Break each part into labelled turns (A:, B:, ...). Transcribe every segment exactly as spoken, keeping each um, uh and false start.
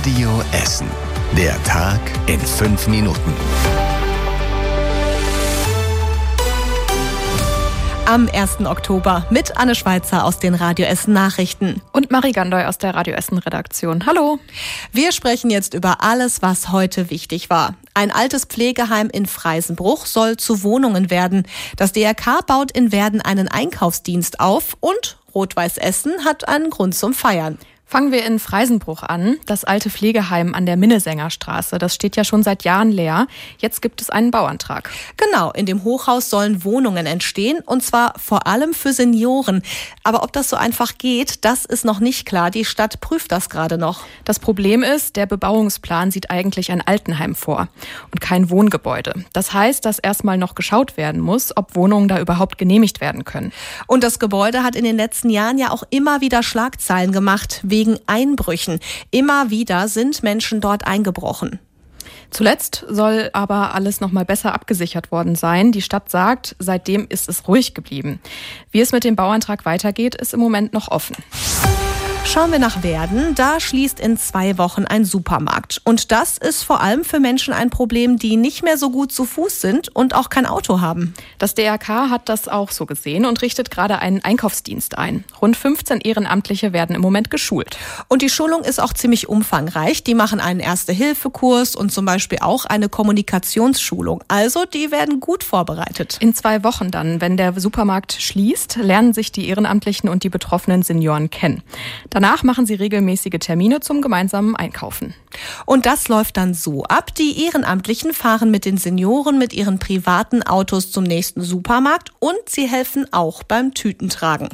A: Radio Essen. Der Tag in fünf Minuten.
B: Am ersten Oktober mit Anne Schweizer aus den Radio Essen Nachrichten.
C: Und Marie Gandoy aus der Radio Essen Redaktion. Hallo.
B: Wir sprechen jetzt über alles, was heute wichtig war. Ein altes Pflegeheim in Freisenbruch soll zu Wohnungen werden. Das D R K baut in Werden einen Einkaufsdienst auf und Rot-Weiß Essen hat einen Grund zum Feiern.
C: Fangen wir in Freisenbruch an. Das alte Pflegeheim an der Minnesänger-Straße, das steht ja schon seit Jahren leer. Jetzt gibt es einen Bauantrag.
B: Genau, in dem Hochhaus sollen Wohnungen entstehen und zwar vor allem für Senioren. Aber ob das so einfach geht, das ist noch nicht klar. Die Stadt prüft das gerade noch.
C: Das Problem ist, der Bebauungsplan sieht eigentlich ein Altenheim vor und kein Wohngebäude. Das heißt, dass erstmal noch geschaut werden muss, ob Wohnungen da überhaupt genehmigt werden können.
B: Und das Gebäude hat in den letzten Jahren ja auch immer wieder Schlagzeilen gemacht, wegen Einbrüchen. Immer wieder sind Menschen dort eingebrochen.
C: Zuletzt soll aber alles noch mal besser abgesichert worden sein. Die Stadt sagt, seitdem ist es ruhig geblieben. Wie es mit dem Bauantrag weitergeht, ist im Moment noch offen.
B: Schauen wir nach Werden. Da schließt in zwei Wochen ein Supermarkt. Und das ist vor allem für Menschen ein Problem, die nicht mehr so gut zu Fuß sind und auch kein Auto haben.
C: Das D R K hat das auch so gesehen und richtet gerade einen Einkaufsdienst ein. Rund fünfzehn Ehrenamtliche werden im Moment geschult.
B: Und die Schulung ist auch ziemlich umfangreich. Die machen einen Erste-Hilfe-Kurs und zum Beispiel auch eine Kommunikationsschulung. Also die werden gut vorbereitet.
C: In zwei Wochen dann, wenn der Supermarkt schließt, lernen sich die Ehrenamtlichen und die betroffenen Senioren kennen. Danach machen sie regelmäßige Termine zum gemeinsamen Einkaufen.
B: Und das läuft dann so ab. Die Ehrenamtlichen fahren mit den Senioren mit ihren privaten Autos zum nächsten Supermarkt und sie helfen auch beim Tütentragen.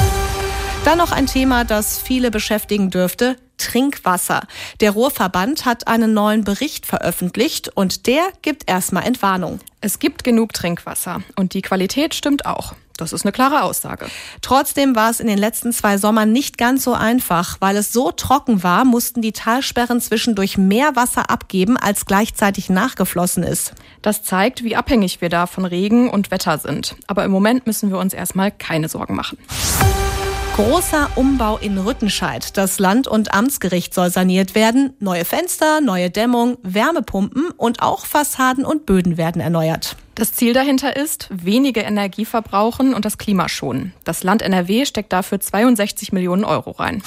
B: Dann noch ein Thema, das viele beschäftigen dürfte: Trinkwasser. Der Ruhrverband hat einen neuen Bericht veröffentlicht und der gibt erstmal Entwarnung.
C: Es gibt genug Trinkwasser und die Qualität stimmt auch. Das ist eine klare Aussage.
B: Trotzdem war es in den letzten zwei Sommern nicht ganz so einfach. Weil es so trocken war, mussten die Talsperren zwischendurch mehr Wasser abgeben, als gleichzeitig nachgeflossen ist.
C: Das zeigt, wie abhängig wir da von Regen und Wetter sind. Aber im Moment müssen wir uns erstmal keine Sorgen machen.
B: Großer Umbau in Rüttenscheid. Das Land- und Amtsgericht soll saniert werden. Neue Fenster, neue Dämmung, Wärmepumpen und auch Fassaden und Böden werden erneuert.
C: Das Ziel dahinter ist, wenige Energie verbrauchen und das Klima schonen. Das Land N R W steckt dafür zweiundsechzig Millionen Euro rein.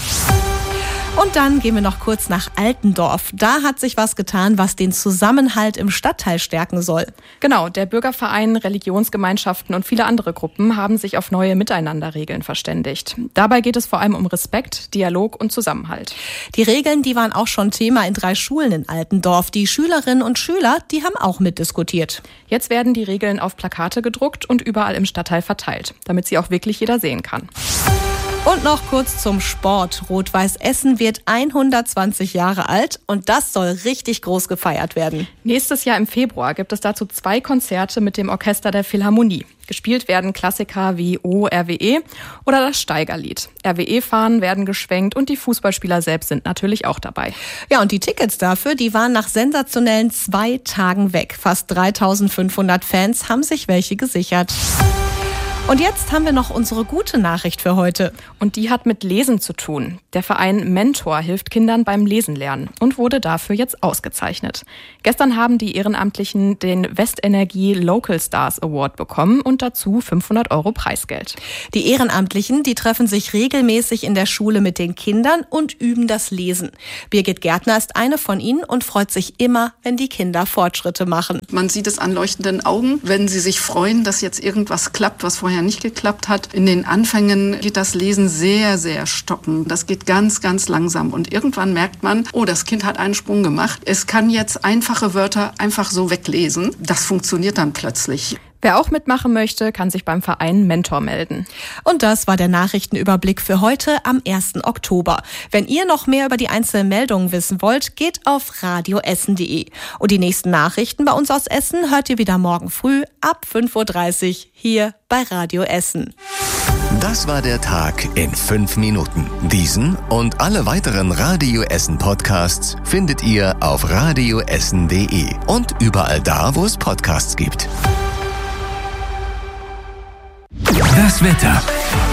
B: Und dann gehen wir noch kurz nach Altendorf. Da hat sich was getan, was den Zusammenhalt im Stadtteil stärken soll.
C: Genau, der Bürgerverein, Religionsgemeinschaften und viele andere Gruppen haben sich auf neue Miteinanderregeln verständigt. Dabei geht es vor allem um Respekt, Dialog und Zusammenhalt.
B: Die Regeln, die waren auch schon Thema in drei Schulen in Altendorf. Die Schülerinnen und Schüler, die haben auch mitdiskutiert.
C: Jetzt werden die Regeln auf Plakate gedruckt und überall im Stadtteil verteilt, damit sie auch wirklich jeder sehen kann.
B: Und noch kurz zum Sport. Rot-Weiß Essen wird hundertzwanzig Jahre alt und das soll richtig groß gefeiert werden.
C: Nächstes Jahr im Februar gibt es dazu zwei Konzerte mit dem Orchester der Philharmonie. Gespielt werden Klassiker wie O R W E oder das Steigerlied. R W E-Fahnen werden geschwenkt und die Fußballspieler selbst sind natürlich auch dabei.
B: Ja, und die Tickets dafür, die waren nach sensationellen zwei Tagen weg. Fast dreitausendfünfhundert Fans haben sich welche gesichert. Und jetzt haben wir noch unsere gute Nachricht für heute.
C: Und die hat mit Lesen zu tun. Der Verein Mentor hilft Kindern beim Lesen lernen und wurde dafür jetzt ausgezeichnet. Gestern haben die Ehrenamtlichen den Westenergie Local Stars Award bekommen und dazu fünfhundert Euro Preisgeld.
B: Die Ehrenamtlichen, die treffen sich regelmäßig in der Schule mit den Kindern und üben das Lesen. Birgit Gärtner ist eine von ihnen und freut sich immer, wenn die Kinder Fortschritte machen.
D: Man sieht es an leuchtenden Augen, wenn sie sich freuen, dass jetzt irgendwas klappt, was vorher nicht geklappt hat. In den Anfängen geht das Lesen sehr, sehr stocken. Das geht ganz, ganz langsam. Und irgendwann merkt man, oh, das Kind hat einen Sprung gemacht. Es kann jetzt einfache Wörter einfach so weglesen. Das funktioniert dann plötzlich.
C: Wer auch mitmachen möchte, kann sich beim Verein Mentor melden.
B: Und das war der Nachrichtenüberblick für heute am ersten Oktober. Wenn ihr noch mehr über die einzelnen Meldungen wissen wollt, geht auf radio essen punkt de. Und die nächsten Nachrichten bei uns aus Essen hört ihr wieder morgen früh ab fünf Uhr dreißig hier bei Radio Essen.
A: Das war der Tag in fünf Minuten. Diesen und alle weiteren Radio Essen Podcasts findet ihr auf radio essen punkt de und überall da, wo es Podcasts gibt. Das Wetter.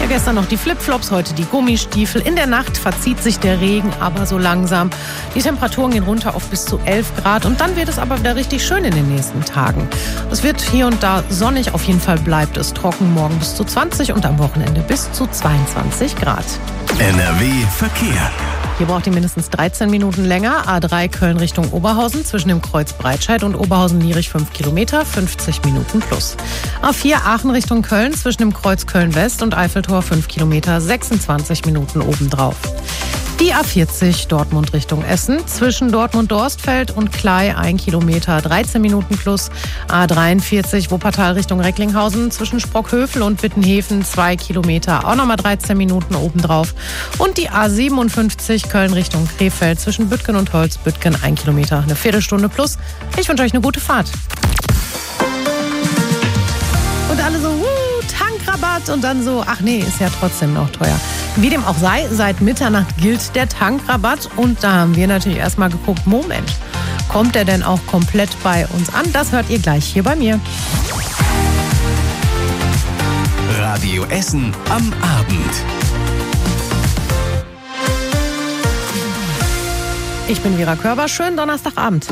E: Ja, gestern noch die Flipflops, heute die Gummistiefel. In der Nacht verzieht sich der Regen, aber so langsam. Die Temperaturen gehen runter auf bis zu elf Grad und dann wird es aber wieder richtig schön in den nächsten Tagen. Es wird hier und da sonnig, auf jeden Fall bleibt es trocken. Morgen bis zu zwanzig und am Wochenende bis zu zweiundzwanzig Grad.
A: N R W Verkehr.
E: Hier braucht ihr mindestens dreizehn Minuten länger. A drei Köln Richtung Oberhausen zwischen dem Kreuz Breitscheid und Oberhausen-Lierich fünf Kilometer, fünfzig Minuten plus. A vier Aachen Richtung Köln zwischen dem Kreuz Köln-West und Eiffeltor fünf Kilometer, sechsundzwanzig Minuten obendrauf. Die A vierzig Dortmund Richtung Essen zwischen Dortmund-Dorstfeld und Klei ein Kilometer, dreizehn Minuten plus. A dreiundvierzig Wuppertal Richtung Recklinghausen zwischen Sprockhövel und Wittenhäfen zwei Kilometer, auch nochmal dreizehn Minuten obendrauf. Und die A siebenundfünfzig Köln Richtung Krefeld zwischen Büttgen und Holzbüttgen ein Kilometer, eine Viertelstunde plus. Ich wünsche euch eine gute Fahrt. Und alle so, wuh, Tankrabatt und dann so, ach nee, ist ja trotzdem noch teuer. Wie dem auch sei, seit Mitternacht gilt der Tankrabatt und da haben wir natürlich erstmal geguckt, Moment, kommt der denn auch komplett bei uns an? Das hört ihr gleich hier bei mir.
A: Radio Essen am Abend.
E: Ich bin Vera Körber, schönen Donnerstagabend.